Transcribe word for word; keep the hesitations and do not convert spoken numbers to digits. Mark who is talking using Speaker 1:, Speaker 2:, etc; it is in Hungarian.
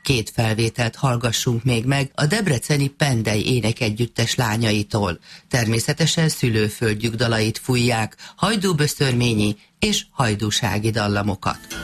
Speaker 1: Két felvételt hallgassunk még meg a debreceni Pendely énekegyüttes lányaitól. Természetesen szülőföldjük dalait fújják, hajdúböszörményi és hajdúsági dallamokat.